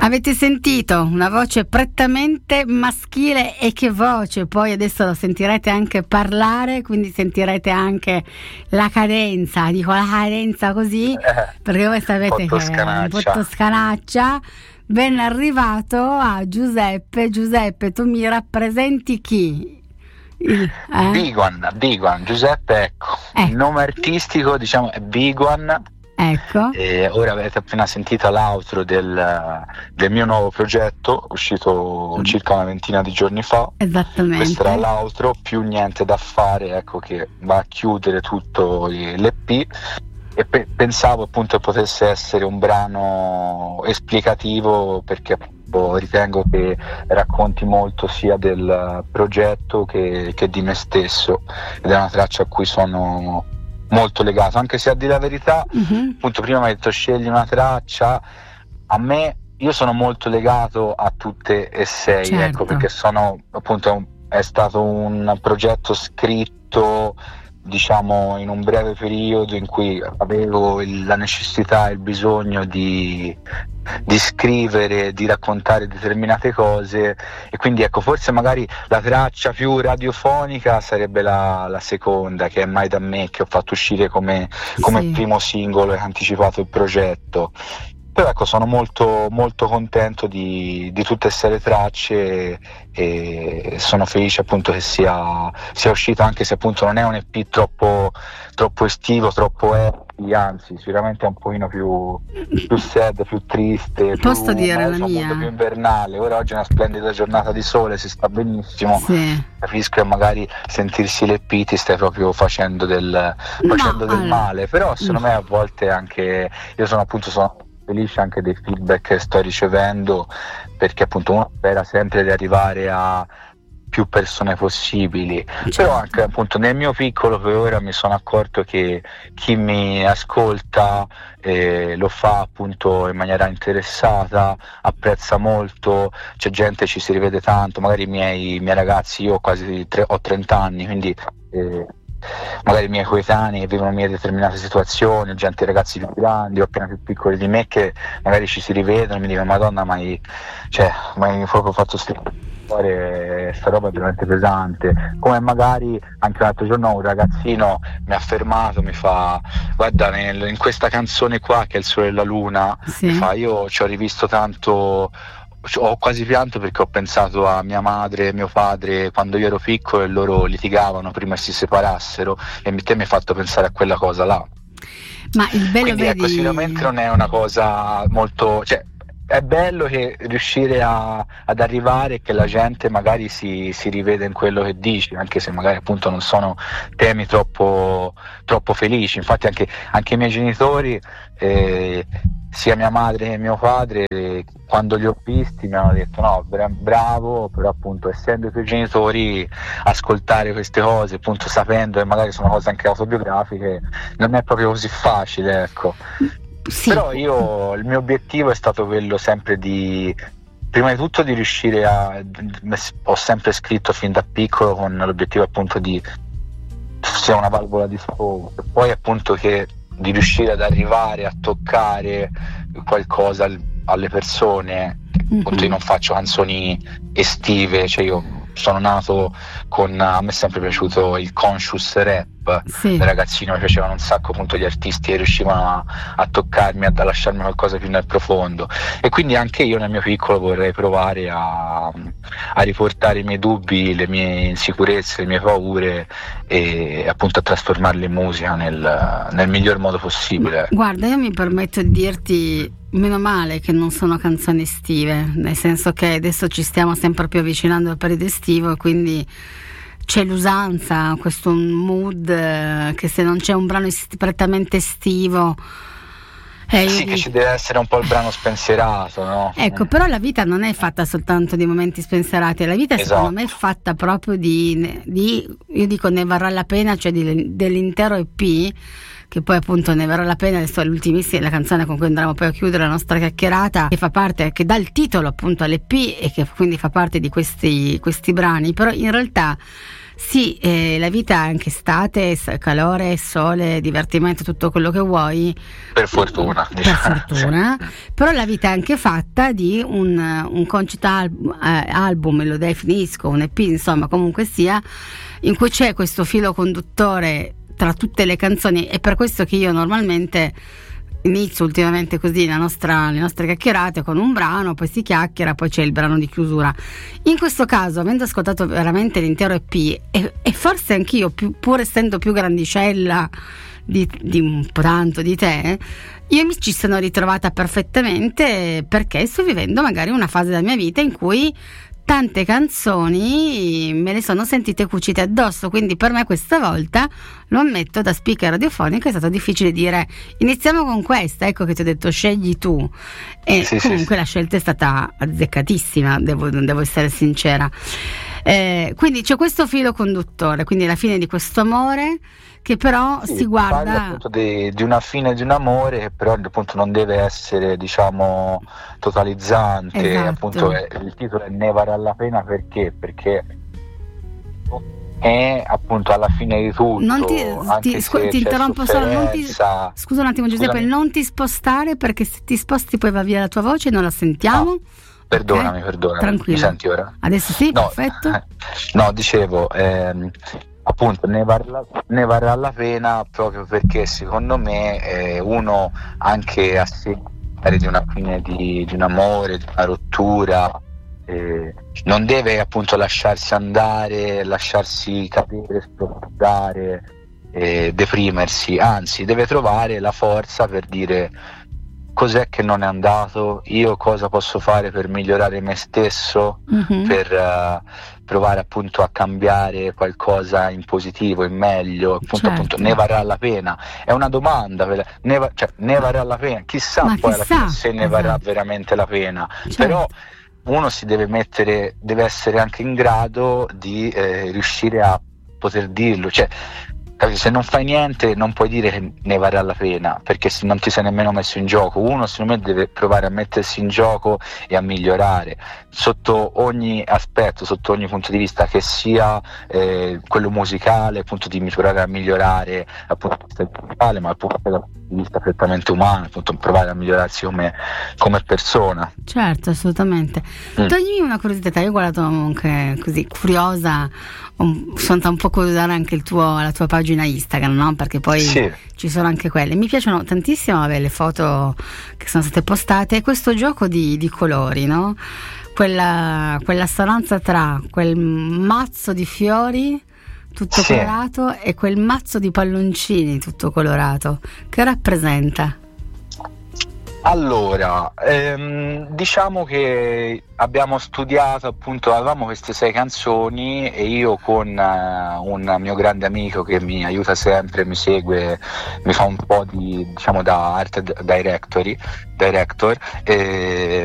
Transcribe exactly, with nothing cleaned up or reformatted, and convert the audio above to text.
Avete sentito una voce prettamente maschile, e che voce, poi adesso lo sentirete anche parlare, quindi sentirete anche la cadenza, dico la cadenza così, eh, perché voi sapete che è un po' toscanaccia. Ben arrivato a Giuseppe. Giuseppe, tu mi rappresenti chi? Il, eh? Biguan, Biguan, Giuseppe, ecco. ecco. Il nome artistico, diciamo, è Biguan. Ecco. E ora avete appena sentito l'outro del, del mio nuovo progetto, uscito circa una ventina di giorni fa. Esattamente. Questo era l'outro, più niente da fare, ecco, che va a chiudere tutto l'E P. E pe- pensavo appunto potesse essere un brano esplicativo, perché appunto ritengo che racconti molto sia del progetto che, che di me stesso, ed è una traccia a cui sono molto legato, anche se, a dire la verità, uh-huh. appunto prima mi hai detto scegli una traccia. A me, io sono molto legato a tutte e sei, certo. Ecco, perché sono appunto, è stato un progetto scritto, diciamo, in un breve periodo in cui avevo il, la necessità e il bisogno di, di scrivere, di raccontare determinate cose, e quindi ecco, forse magari la traccia più radiofonica sarebbe la, la seconda, che è Mai da me, che ho fatto uscire come, come sì. primo singolo e anticipato il progetto. Però ecco, sono molto molto contento di, di tutte e sei le tracce, e sono felice appunto che sia, sia uscito, anche se appunto non è un E P troppo, troppo estivo, troppo happy, anzi sicuramente è un pochino più, più sad, più triste, posso più, dire la mia? molto più invernale. Ora oggi è una splendida giornata di sole, si sta benissimo, sì. Capisco che magari sentirsi l'E P ti stai proprio facendo del, facendo no, del allora. male, però secondo me a volte anche, io sono appunto sono felice anche dei feedback che sto ricevendo, perché appunto uno spera sempre di arrivare a più persone possibili, certo. Però anche appunto nel mio piccolo per ora mi sono accorto che chi mi ascolta eh, lo fa appunto in maniera interessata, apprezza molto, c'è gente, ci si rivede tanto, magari i miei, i miei ragazzi, io ho quasi tre, ho trenta anni, quindi eh, magari i miei coetanei che vivono mie determinate situazioni, gente, ragazzi più grandi o appena più piccoli di me, che magari ci si rivedono e mi dicono: Madonna, ma hai, cioè, ma hai proprio fatto scrivere, sta roba è veramente pesante. Come magari anche l'altro giorno un ragazzino mi ha fermato, mi fa: guarda, nel, in questa canzone qua, che è Il sole e la luna, sì. mi fa, io ci ho rivisto tanto, ho quasi pianto, perché ho pensato a mia madre e mio padre quando io ero piccolo e loro litigavano prima che si separassero, e te mi hai fatto pensare a quella cosa là. Ma il bello, quindi vedi... ecco, sicuramente non è una cosa molto, cioè è bello che riuscire a, ad arrivare e che la gente magari si, si rivede in quello che dici, anche se magari appunto non sono temi troppo, troppo felici. Infatti anche, anche i miei genitori, eh, sia mia madre che mio padre, quando li ho visti mi hanno detto: no, bra- bravo, però appunto essendo i tuoi genitori, ascoltare queste cose, appunto sapendo che magari sono cose anche autobiografiche, non è proprio così facile, ecco. Sì. Però io, il mio obiettivo è stato quello sempre di, prima di tutto, di riuscire a, ho sempre scritto fin da piccolo con l'obiettivo appunto di sia una valvola di sfogo, e poi appunto che di riuscire ad arrivare a toccare qualcosa alle persone. Mm-hmm. Appunto io non faccio canzoni estive, cioè io sono nato con, a me è sempre piaciuto il conscious rap, sì. Da ragazzino mi piacevano un sacco appunto gli artisti che riuscivano a, a toccarmi, a, a lasciarmi qualcosa più nel profondo, e quindi anche io nel mio piccolo vorrei provare a, a riportare i miei dubbi, le mie insicurezze, le mie paure, e appunto a trasformarle in musica nel, nel miglior modo possibile. Guarda, io mi permetto di dirti: meno male che non sono canzoni estive, nel senso che adesso ci stiamo sempre più avvicinando al periodo estivo, e quindi c'è l'usanza, questo mood eh, che se non c'è un brano est- prettamente estivo, eh, sì, io... che ci deve essere un po' il brano spensierato, no? Ecco, però la vita non è fatta soltanto di momenti spensierati, la vita, esatto, secondo me è fatta proprio di, di io dico ne varrà la pena, cioè di, dell'intero E P, che poi appunto ne varrà la pena. Adesso è l'ultimissima, la canzone con cui andremo poi a chiudere la nostra chiacchierata, che fa parte, che dà il titolo appunto all'E P e che quindi fa parte di questi, questi brani. Però in realtà Sì, eh, la vita è anche estate, calore, sole, divertimento, tutto quello che vuoi. Per fortuna. Per fortuna. Però la vita è anche fatta di un, un concept album, eh, album, lo definisco, un E P, insomma, comunque sia, in cui c'è questo filo conduttore tra tutte le canzoni. È per questo che io normalmente inizio ultimamente così la nostra, le nostre chiacchierate con un brano, poi si chiacchiera, poi c'è il brano di chiusura. In questo caso, avendo ascoltato veramente l'intero E P, e, e forse anch'io, più, pur essendo più grandicella di, di un po' tanto di te, io mi ci sono ritrovata perfettamente, perché sto vivendo magari una fase della mia vita in cui tante canzoni me le sono sentite cucite addosso, quindi per me questa volta, lo ammetto, da speaker radiofonico è stato difficile dire iniziamo con questa, ecco che ti ho detto scegli tu, e sì, comunque sì, la scelta è stata azzeccatissima, devo, devo essere sincera. Eh, quindi c'è questo filo conduttore, quindi la fine di questo amore che però sì, si guarda appunto di, di una fine di un amore che però appunto non deve essere, diciamo, totalizzante. Esatto. Appunto è, il titolo è Ne varrà la pena perché perché è appunto alla fine di tutto. Non ti, ti, scu- ti interrompo solo, non ti, scusa un attimo Giuseppe, Scusami. non ti spostare, perché se ti sposti poi va via la tua voce e non la sentiamo. No. Perdonami, okay. perdonami. Tranquillo. Mi senti ora? Adesso sì, no, perfetto. No, dicevo, ehm, appunto ne varrà, ne varrà la pena proprio perché secondo me eh, uno anche a seguire di una fine di, di un amore, di una rottura, eh, non deve appunto lasciarsi andare, lasciarsi cadere, sprofondare, eh, deprimersi, anzi deve trovare la forza per dire cos'è che non è andato, io cosa posso fare per migliorare me stesso, mm-hmm. per uh, provare appunto a cambiare qualcosa in positivo, in meglio, appunto, certo. appunto ne varrà la pena, è una domanda, ne, va, cioè, ne varrà la pena, chissà Ma poi chissà. alla fine se ne esatto. varrà veramente la pena, certo. però uno si deve mettere, deve essere anche in grado di eh, riuscire a poter dirlo, cioè se non fai niente non puoi dire che ne varrà la pena, perché se non ti sei nemmeno messo in gioco. Uno secondo me deve provare a mettersi in gioco e a migliorare sotto ogni aspetto, sotto ogni punto di vista, che sia eh, quello musicale, appunto di provare a migliorare appunto musicale, ma appunto dal punto di vista prettamente umano, appunto provare a migliorarsi come, come persona. Certo, assolutamente. mm. Toglimi una curiosità, io ho guardato anche così curiosa, un, sono andata un po' a curiosare anche il tuo, la tua pagina Instagram, no? Perché poi sì. ci sono anche quelle. Mi piacciono tantissimo vabbè, le foto che sono state postate, questo gioco di, di colori, no? Quella, quell'assonanza tra quel mazzo di fiori tutto sì. colorato e quel mazzo di palloncini tutto colorato, che rappresenta? Allora, ehm, diciamo che abbiamo studiato, appunto, avevamo queste sei canzoni e io con uh, un mio grande amico che mi aiuta sempre, mi segue, mi fa un po' di, diciamo, da art directory, director, e